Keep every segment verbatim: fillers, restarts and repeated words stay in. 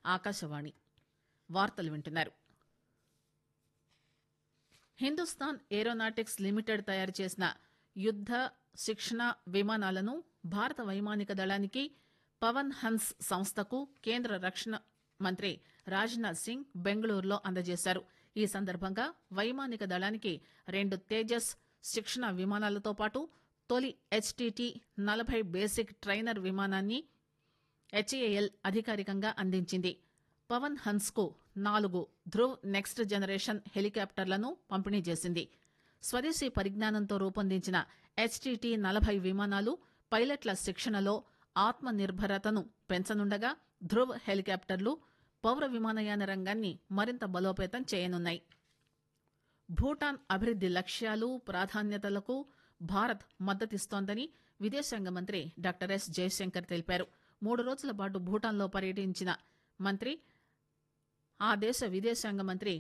ఆకాశవాణి వార్తలు వింటున్నారు. Hindustan aeronautics limited తయారు చేసిన యుద్ద శిక్షణ విమానాలను భారత వైమానిక దళానికి పవన్ హన్స్ సంస్థకు కేంద్ర రక్షణ మంత్రి రాజ్నాథ్ సింగ్ బెంగళూరులో అందజేశారు. ఈ సందర్భంగా వైమానిక దళానికి రెండు తేజస్ శిక్షణ విమానాలతో పాటు తొలి హెచ్టిటి నలభై బేసిక్ ట్రైనర్ విమానాన్ని హెచ్ఏఎల్ అధికారికంగా అందించింది. పవన్ హన్స్ కు నాలుగు ధృవ్ నెక్స్ట్ జనరేషన్ హెలికాప్టర్లను పంపిణీ చేసింది. స్వదేశీ పరిజ్ఞానంతో రూపొందించిన హెచ్టిటి నలభై విమానాలు పైలట్ల శిక్షణలో ఆత్మ నిర్భరతను పెంచనుండగా ధృవ్ హెలికాప్టర్లు పౌర విమానయాన రంగాన్ని మరింత బలోపేతం చేయనున్నాయి. భూటాన్ అభివృద్ది లక్ష్యాలు ప్రాధాన్యతలకు భారత్ మద్దతిస్తోందని విదేశాంగ మంత్రి డాక్టర్ ఎస్ జయశంకర్ తెలిపారు. మూడు రోజుల పాటు భూటాన్లో పర్యటించిన మంత్రి ఆ దేశ విదేశాంగ మంత్రి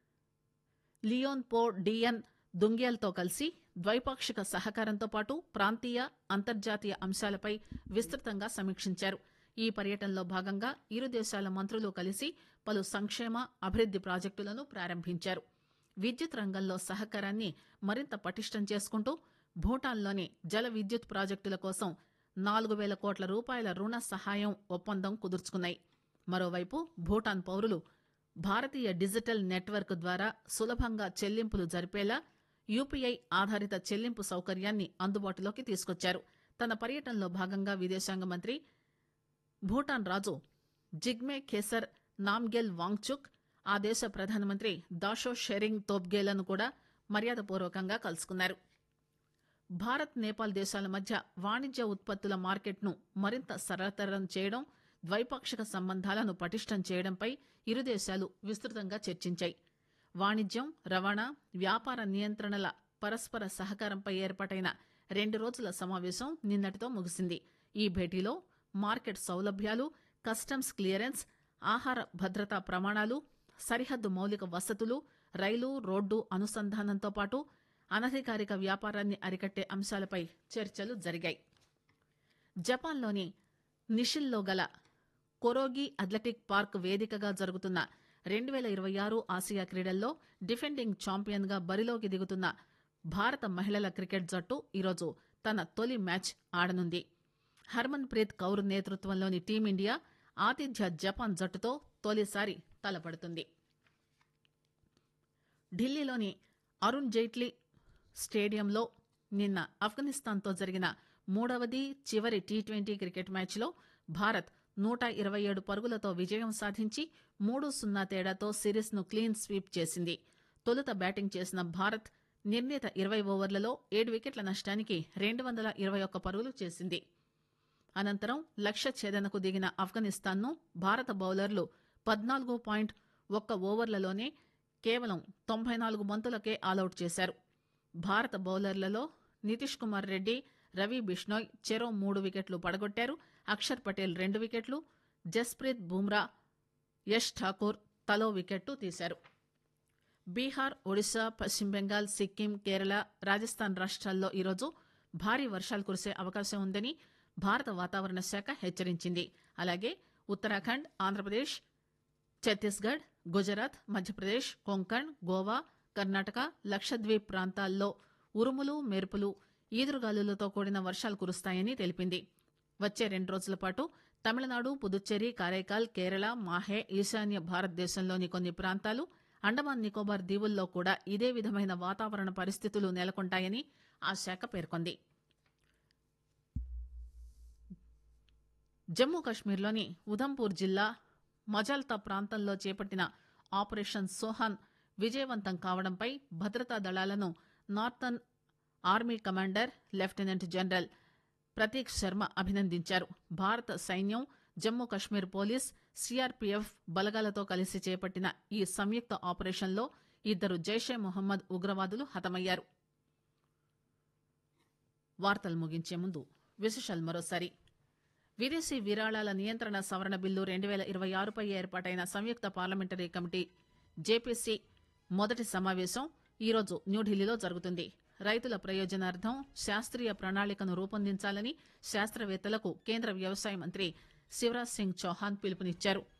లియోన్ పో డియన్ దుంగ్యాల్తో కలిసి ద్వైపాక్షిక సహకారంతో పాటు ప్రాంతీయ అంతర్జాతీయ అంశాలపై విస్తృతంగా సమీక్షించారు. ఈ పర్యటనలో భాగంగా ఇరు దేశాల మంత్రులు కలిసి పలు సంక్షేమ అభివృద్ది ప్రాజెక్టులను ప్రారంభించారు. విద్యుత్ రంగంలో సహకారాన్ని మరింత పటిష్టం చేసుకుంటూ భూటాన్లోని జల విద్యుత్ ప్రాజెక్టుల కోసం నాలుగు పేల కోట్ల రూపాయల రుణ సహాయం ఒప్పందం కుదుర్చుకున్నాయి. మరోవైపు భూటాన్ పౌరులు భారతీయ డిజిటల్ నెట్వర్క్ ద్వారా సులభంగా చెల్లింపులు జరిపేలా యూపీఐ ఆధారిత చెల్లింపు సౌకర్యాన్ని అందుబాటులోకి తీసుకొచ్చారు. తన పర్యటనలో భాగంగా విదేశాంగ మంత్రి భూటాన్ రాజు జిగ్మే ఖేసర్ నామ్గెల్ వాంగ్చుక్, ఆ దేశ ప్రధానమంత్రి దాషో షెరింగ్ తోబ్గేలను కూడా మర్యాదపూర్వకంగా కలుసుకున్నారు. భారత్ నేపాల్ దేశాల మధ్య వాణిజ్య ఉత్పత్తుల మార్కెట్ను మరింత సరళతరం చేయడం, ద్వైపాక్షిక సంబంధాలను పటిష్టం చేయడంపై ఇరు దేశాలు విస్తృతంగా చర్చించాయి. వాణిజ్యం, రవాణా, వ్యాపార నియంత్రణల పరస్పర సహకారంపై ఏర్పాటైన రెండు రోజుల సమావేశం నిన్నటితో ముగిసింది. ఈ భేటీలో మార్కెట్ సౌలభ్యాలు, కస్టమ్స్ క్లియరెన్స్, ఆహార భద్రతా ప్రమాణాలు, సరిహద్దు మౌలిక వసతులు, రైలు రోడ్డు అనుసంధానంతో పాటు అనధికారిక వ్యాపారాన్ని అరికట్టే అంశాలపై చర్చలు జరిగాయి. జపాన్లోని నిషిల్లో గల కొరోగి అథ్లెటిక్ పార్క్ వేదికగా జరుగుతున్న రెండు పేల ఇరవై ఆరు ఆసియా క్రీడల్లో డిఫెండింగ్ ఛాంపియన్ గా బరిలోకి దిగుతున్న భారత మహిళల క్రికెట్ జట్టు ఈరోజు తన తొలి మ్యాచ్ ఆడనుంది. హర్మన్ ప్రీత్ కౌర్ నేతృత్వంలోని టీమిండియా ఆతిథ్య జపాన్ జట్టుతో తొలిసారి తలపడుతుంది. ఢిల్లీలోని అరుణ్ జైట్లీ స్టేడియంలో నిన్న ఆఫ్ఘనిస్తాన్తో జరిగిన మూడవది చివరి టీ ట్వంటీ క్రికెట్ మ్యాచ్లో భారత్ నూట ఇరవై ఏడు పరుగులతో విజయం సాధించి మూడు సున్నా తేడాతో సిరీస్ ను క్లీన్ స్వీప్ చేసింది. తొలుత బ్యాటింగ్ చేసిన భారత్ నిర్ణీత ఇరవై ఓవర్లలో ఏడు వికెట్ల నష్టానికి రెండు వందల ఇరవై ఒక్క పరుగులు చేసింది. అనంతరం లక్ష్య ఛేదనకు దిగిన ఆఫ్ఘనిస్తాన్ను భారత బౌలర్లు పద్నాలుగు పాయింట్ ఒక్క ఓవర్లలోనే కేవలం తొంభై నాలుగు బంతులకే ఆలౌట్ చేశారు. భారత బౌలర్లలో నితీష్ కుమార్ రెడ్డి, రవి బిష్నోయ్ చెరో మూడు వికెట్లు పడగొట్టారు. అక్షర్ పటేల్ రెండు వికెట్లు, జస్ప్రీత్ బుమ్రా, యష్ ఠాకూర్ తలో వికెట్టు తీశారు. బీహార్, ఒడిశా, పశ్చిమ బెంగాల్, సిక్కిం, కేరళ, రాజస్థాన్ రాష్ట్రాల్లో ఈరోజు భారీ వర్షాలు కురిసే అవకాశం ఉందని భారత వాతావరణ శాఖ హెచ్చరించింది. అలాగే ఉత్తరాఖండ్, ఆంధ్రప్రదేశ్, ఛత్తీస్గఢ్, గుజరాత్, మధ్యప్రదేశ్, కొంకణ్, గోవా, కర్ణాటక, లక్షద్వీప్ ప్రాంతాల్లో ఉరుములు, మెరుపులు, ఈదురుగాలులతో కూడిన వర్షాలు కురుస్తాయని తెలిపింది. వచ్చే రెండు రోజుల పాటు తమిళనాడు, పుదుచ్చేరి, కారైకాల్, కేరళ, మాహే, ఈశాన్య భారతదేశంలోని కొన్ని ప్రాంతాలు, అండమాన్ నికోబార్ దీవుల్లో కూడా ఇదే విధమైన వాతావరణ పరిస్థితులు నెలకొంటాయని ఆ శాఖ పేర్కొంది. జమ్మూ కశ్మీర్లోని ఉధంపూర్ జిల్లా మజల్తా ప్రాంతంలో చేపట్టిన ఆపరేషన్ సోహాన్ విజయవంతం కావడంపై భద్రతా దళాలను northern army commander lieutenant general Prateek Sharma అభినందించారు. భారత సైన్యం, జమ్మూ కశ్మీర్ పోలీస్, సీఆర్పీఎఫ్ బలగాలతో కలిసి చేపట్టిన ఈ సంయుక్త ఆపరేషన్లో ఇద్దరు జైషే మొహమ్మద్ ఉగ్రవాదులు హతమయ్యారు. వార్తలు ముగించే ముందు విశేషాలు మరోసారి. విదేశీ విరాళాల నియంత్రణ సవరణ బిల్లు రెండు పేల ఇరవై ఆరుపై ఏర్పాటైన సంయుక్త పార్లమెంటరీ కమిటీ జేపీసీ మొదటి సమావేశం ఈరోజు న్యూఢిల్లీలో జరుగుతుంది. రైతుల ప్రయోజనార్థం శాస్త్రీయ ప్రణాళికను రూపొందించాలని శాస్త్రవేత్తలకు కేంద్ర వ్యవసాయ మంత్రి శివరాజ్ సింగ్ చౌహాన్ పిలుపునిచ్చారు.